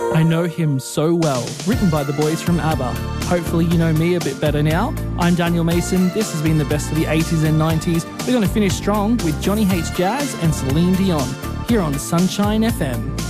I Know Him So Well, written by the boys from ABBA. Hopefully you know me a bit better now. I'm Daniel Mason. This has been the best of the 80s and 90s. We're going to finish strong with Johnny Hates Jazz and Celine Dion here on Sunshine FM.